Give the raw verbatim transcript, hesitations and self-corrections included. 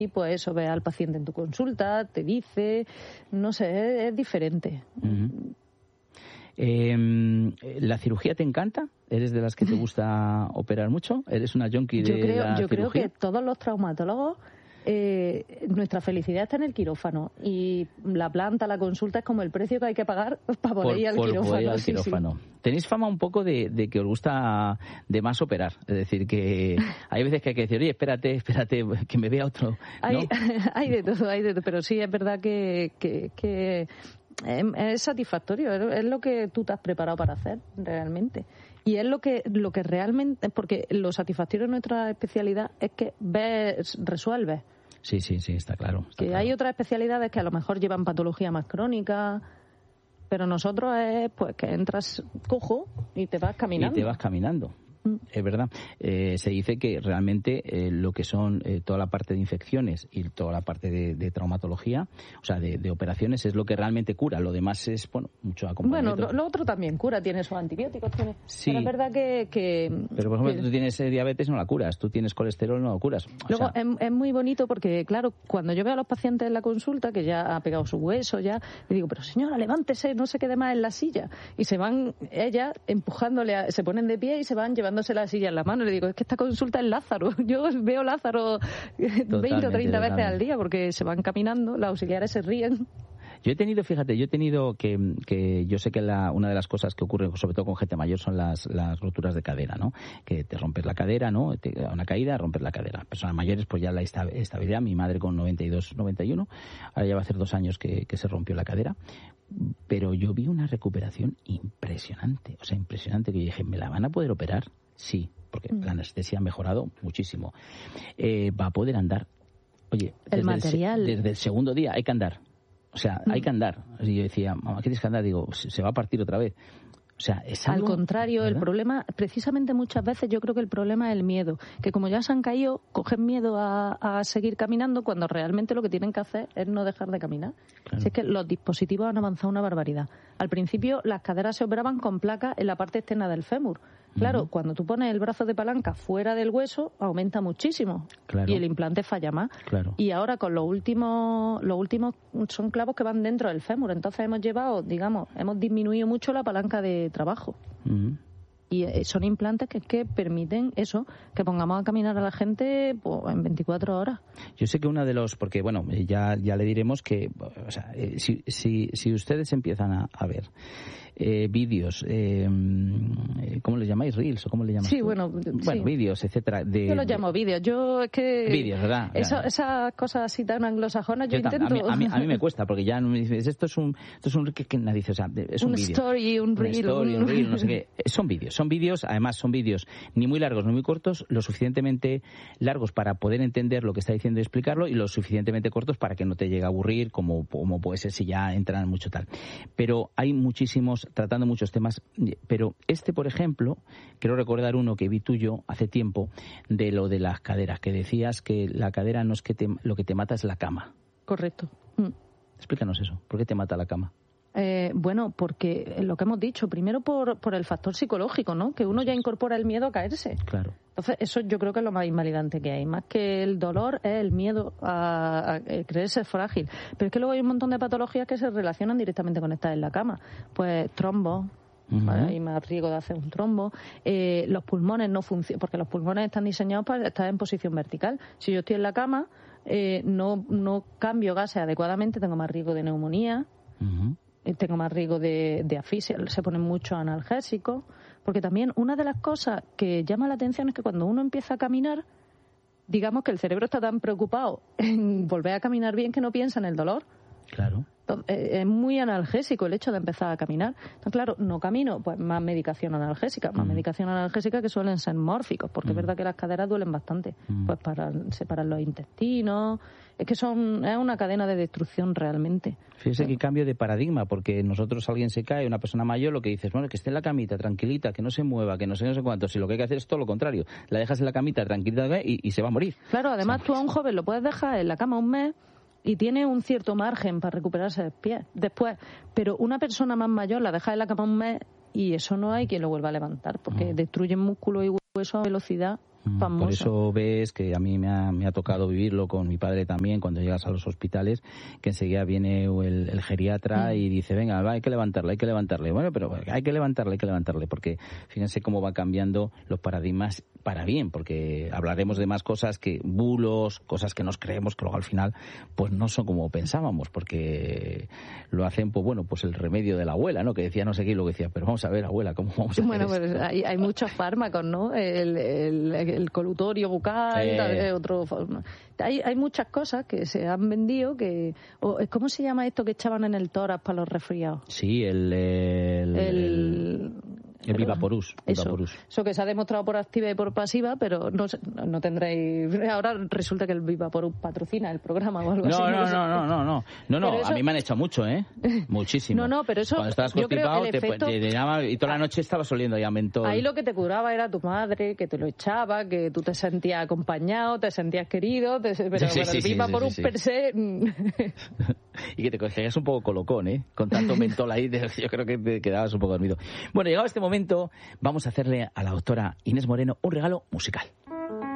y pues eso, ve al paciente en tu consulta, te dice, no sé, es, es diferente. Uh-huh. Eh, ¿La cirugía te encanta? ¿Eres de las que te gusta operar mucho? ¿Eres una junkie de yo creo, la yo cirugía? Yo creo que todos los traumatólogos, eh, nuestra felicidad está en el quirófano, y la planta, la consulta es como el precio que hay que pagar para poder ir al por, quirófano. Por ir al sí, quirófano. Sí. Tenéis fama un poco de, de que os gusta de más operar, es decir, que hay veces que hay que decir, oye, espérate, espérate, que me vea otro, ¿no? Hay, hay de todo, hay de todo, pero sí es verdad que... que, que es satisfactorio, es lo que tú te has preparado para hacer realmente, y es lo que lo que realmente, porque lo satisfactorio de nuestra especialidad es que ves, resuelves. Sí, sí, sí, está claro. Está que claro. Hay otras especialidades que a lo mejor llevan patología más crónica, pero nosotros es pues que entras cojo y te vas caminando. Y te vas caminando. Es verdad. Eh, se dice que realmente eh, lo que son eh, toda la parte de infecciones y toda la parte de, de traumatología, o sea, de, de operaciones, es lo que realmente cura. Lo demás es, bueno, mucho acompañamiento. Bueno, lo, lo otro también cura, tiene sus antibióticos, tiene... Sí. Pero es verdad que... que pero, por ejemplo, que... tú tienes eh, diabetes, no la curas. Tú tienes colesterol, no lo curas. O Luego, sea... es, es muy bonito porque, claro, cuando yo veo a los pacientes en la consulta, que ya ha pegado su hueso, ya, le digo, pero señora, levántese, no se quede más en la silla. Y se van, ellas, empujándole, a, se ponen de pie y se van llevándose la silla en la mano. Le digo, es que esta consulta es Lázaro. Yo veo Lázaro veinte o treinta veces al día porque se van caminando, los auxiliares se ríen. Yo he tenido, fíjate, yo he tenido que, que yo sé que la, una de las cosas que ocurre, sobre todo con gente mayor, son las, las roturas de cadera, ¿no? Que te rompes la cadera, ¿no? Te, una caída, rompes la cadera. Personas mayores, pues ya la estabilidad. Mi madre con noventa y dos, noventa y uno, ahora ya va a hacer dos años que, que se rompió la cadera. Pero yo vi una recuperación impresionante, o sea, impresionante, que yo dije, ¿me la van a poder operar? Sí, porque mm. la anestesia ha mejorado muchísimo. Eh, va a poder andar. Oye, el desde material. El, desde el segundo día hay que andar. O sea, mm. hay que andar. Y yo decía, mamá, ¿qué tienes que andar? Digo, se va a partir otra vez. O sea, es algo, al contrario, ¿verdad? El problema, precisamente muchas veces yo creo que el problema es el miedo, que como ya se han caído, cogen miedo a, a seguir caminando cuando realmente lo que tienen que hacer es no dejar de caminar. Claro. Si es que los dispositivos han avanzado una barbaridad. Al principio las caderas se operaban con placas en la parte externa del fémur. Claro, uh-huh. cuando tú pones el brazo de palanca fuera del hueso, aumenta muchísimo. Claro. Y el implante falla más. Claro. Y ahora con los últimos, los últimos son clavos que van dentro del fémur. Entonces hemos llevado, digamos, hemos disminuido mucho la palanca de trabajo. Uh-huh. Y son implantes que, que permiten eso, que pongamos a caminar a la gente pues, en veinticuatro horas. Yo sé que uno de los, porque bueno, ya ya le diremos que, o sea, eh, si, si, si ustedes empiezan a, a ver eh, vídeos, eh, ¿cómo les llamáis? ¿Reels o cómo le llamáis? Sí, tú? bueno, bueno sí. vídeos, etcétera. De, yo los llamo vídeos. Yo es que... Vídeos, ¿verdad? Eso, esas cosas así tan anglosajonas yo, yo intento... A mí, a, mí, a mí me cuesta, porque ya me dices, esto es un esto es un que, que nadie dice, o sea, es un, un vídeo. Story, un reel. Un story, un reel, no sé qué. Son vídeos, son vídeos, además son vídeos ni muy largos ni muy cortos, lo suficientemente largos para poder entender lo que está diciendo y explicarlo, y lo suficientemente cortos para que no te llegue a aburrir, como, como puede ser si ya entran mucho tal. Pero hay muchísimos, tratando muchos temas, pero este, por ejemplo, quiero recordar uno que vi tuyo hace tiempo, de lo de las caderas, que decías que la cadera no es que te, lo que te mata es la cama. Correcto. Mm. Explícanos eso, ¿por qué te mata la cama? Eh, bueno, porque lo que hemos dicho, primero por, por el factor psicológico, ¿no? Que uno ya incorpora el miedo a caerse. Claro. Entonces, eso yo creo que es lo más invalidante que hay. Más que el dolor, es el miedo a, a creerse frágil. Pero es que luego hay un montón de patologías que se relacionan directamente con estar en la cama. Pues trombos. Uh-huh. ¿Vale? Hay más riesgo de hacer un trombo. Eh, los pulmones no funcionan, porque los pulmones están diseñados para estar en posición vertical. Si yo estoy en la cama, eh, no, no cambio gases adecuadamente, tengo más riesgo de neumonía. Uh-huh. Tengo más riesgo de, de asfixia, se ponen muchos analgésicos, porque también una de las cosas que llama la atención es que cuando uno empieza a caminar, digamos que el cerebro está tan preocupado en volver a caminar bien que no piensa en el dolor. Claro. Es muy analgésico el hecho de empezar a caminar. Entonces, claro, no camino, pues más medicación analgésica, más mm. medicación analgésica que suelen ser mórficos, porque mm. es verdad que las caderas duelen bastante, mm. pues para separar los intestinos. Es que son es una cadena de destrucción realmente. Fíjese que cambio de paradigma, porque nosotros, alguien se cae, una persona mayor, lo que dices, bueno, que esté en la camita, tranquilita, que no se mueva, que no sé no sé cuánto. Si lo que hay que hacer es todo lo contrario, la dejas en la camita, tranquilita, y, y se va a morir. Claro, además o sea, tú a un joven lo puedes dejar en la cama un mes y tiene un cierto margen para recuperarse después, pero una persona más mayor la deja en la cama un mes y eso no hay quien lo vuelva a levantar, porque mm. destruyen músculo y hueso a velocidad famoso. Por eso ves que a mí me ha, me ha tocado vivirlo con mi padre también, cuando llegas a los hospitales, que enseguida viene el, el geriatra mm. y dice, venga, va, hay que levantarle, hay que levantarle. Bueno, pero hay que levantarle, hay que levantarle, porque fíjense cómo va cambiando los paradigmas para bien, porque hablaremos de más cosas que bulos, cosas que nos creemos que luego al final pues no son como pensábamos, porque lo hacen, pues bueno, pues el remedio de la abuela, ¿no? Que decía no sé qué y luego decía, pero vamos a ver, abuela, ¿cómo vamos a hacer Bueno, esto? pues hay, hay muchos fármacos, ¿no? El, el, el colutorio bucal, eh. otro... Hay, hay muchas cosas que se han vendido que... O, ¿cómo se llama esto que echaban en el tórax para los resfriados? Sí, el... El... el, el El Vivaporus. Eso, Vivaporus. eso que se ha demostrado por activa y por pasiva, pero no, no tendréis... Ahora resulta que el Vivaporus patrocina el programa o algo no, así. No, no, no, no, no, no, no, no, eso... a mí me han hecho mucho, ¿eh? Muchísimo. No, no, pero eso... Cuando estabas constipado, te, efecto... te, te llama y toda la noche estabas oliendo ya mentol. Ahí lo que te curaba era tu madre, que te lo echaba, que tú te sentías acompañado, te sentías querido, te... pero sí, bueno, sí, el sí, Vivaporus sí, sí, per se... Y que te cogías un poco colocón, ¿eh? Con tanto mentol ahí, yo creo que te quedabas un poco dormido. Bueno, llegado este momento, vamos a hacerle a la doctora Inés Moreno un regalo musical.